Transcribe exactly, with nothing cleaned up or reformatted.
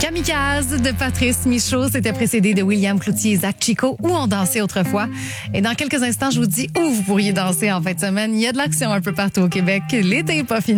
Kamikaze de Patrice Michaud, c'était précédé de William Cloutier et Zach Chico, où on dansait autrefois. Et dans quelques instants, je vous dis où vous pourriez danser en fin de semaine. Il y a de l'action un peu partout au Québec. L'été n'est pas fini.